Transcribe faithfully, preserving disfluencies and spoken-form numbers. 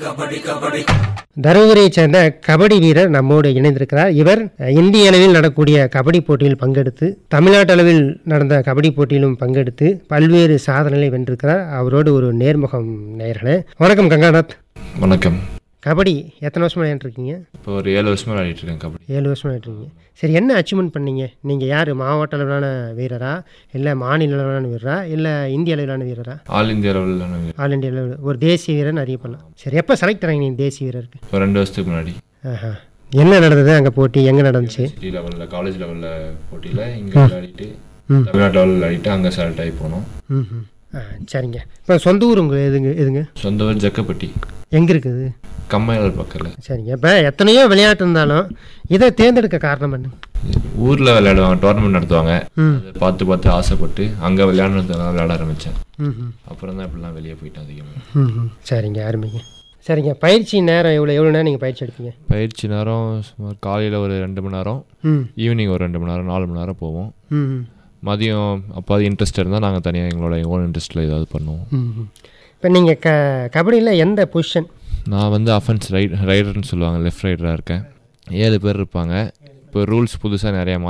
தருமபுரியைச் சேர்ந்த கபடி வீரர் நம்மோடு இணைந்திருக்கிறார். இவர் இந்திய அளவில் நடக்கூடிய கபடி போட்டியில் பங்கெடுத்து தமிழ்நாட்டு அளவில் நடந்த கபடி போட்டியிலும் பங்கெடுத்து பல்வேறு சாதனைகளை வென்றிருக்கிறார். அவரோடு ஒரு நேர்முகம் நேயர்களே. வணக்கம் கங்காநாத். வணக்கம். கபடி எத்தனை வருஷமா விளையாண்டுருக்கீங்க? இப்போ ஒரு ஏழு வருஷமாக விளையாடிட்டு இருக்கேன் கபடி. ஏழு வருஷமா விளையாட்டுருக்கீங்க. சரி, என்ன அச்சீவ்மெண்ட் பண்ணீங்க? நீங்கள் யார், மாவட்ட அளவிலான வீரரா, இல்லை மாநில அளவிலான வீரரா, இல்லை இந்திய அளவிலான வீரரா? ஆல் இந்தியா லெவலில் ஆல் இந்தியா லெவலில் ஒரு தேசிய வீரன் அறியப்படலாம். சரி, எப்போ செலக்ட் ஆனீங்க நீங்கள் தேசிய வீரருக்கு? ஒரு ரெண்டு வருஷத்துக்கு முன்னாடி. ஆஹா, என்ன நடந்தது அங்கே? போட்டி எங்கே நடந்துச்சு? சிட்டி லெவலில், காலேஜ் லெவலில் போட்டியில் இங்கே விளையாடிட்டு தமிழ்நாட்டு லெவலில் விளையாடிட்டு அங்கே செலக்ட் ஆகி போனோம். ம் ஆ சரிங்க. இப்போ சொந்த ஊர் உங்கள் எதுங்க? எதுங்க சொந்த ஊர் ஜக்கப்பட்டி. எங்கே இருக்குது? கம்மையாளர் பக்கத்தில். சரிங்க. இப்போ எத்தனையோ விளையாட்டு இருந்தாலும் இதை தேர்ந்தெடுக்க காரணம் என்ன? ஊரில் விளையாடுவாங்க, டோர்னமெண்ட் நடத்துவாங்க, பார்த்து பார்த்து ஆசைப்பட்டு அங்கே விளையாடுறதுனால விளையாட ஆரம்பித்தேன். ம் அப்புறம் தான் இப்படிலாம் வெளியே போயிட்டேன் அதிகமாக. ம் சரிங்க, அருமைங்க. சரிங்க, பயிற்சி நேரம் எவ்வளோ எவ்வளோ நேரம் நீங்கள் பயிற்சி எடுப்பீங்க? பயிற்சி நேரம் சுமார் காலையில் ஒரு ரெண்டு மணி நேரம், ஈவினிங் ஒரு ரெண்டு மணி நேரம், நாலு மணி நேரம் போவோம். ம் மதியம் அப்போ அது இன்ட்ரெஸ்ட் இருந்தால் நாங்கள் தனியாக எங்களோட ஓன் இன்ட்ரெஸ்ட்டில் ஏதாவது பண்ணுவோம். ம் இப்போ நீங்கள் க கபடியில் எந்த பொசிஷன்? நான் வந்து அஃபென்ஸ் ரைட் ரைடர்னு சொல்லுவாங்க, லெஃப்ட் ரைடராக இருக்கேன். ஏழு பேர் இருப்பாங்க. இப்போ ரூல்ஸ் புதுசாக நிறையா